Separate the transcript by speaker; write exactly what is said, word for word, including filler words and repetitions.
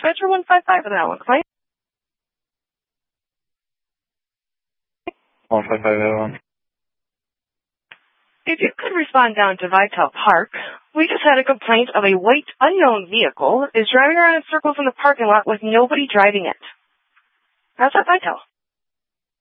Speaker 1: dispatcher one five five for that one, claim.
Speaker 2: one five five oh one.
Speaker 1: If you could respond down to Vital Park, we just had a complaint of a white unknown vehicle is driving around in circles in the parking lot with nobody driving it. How's that, Vital?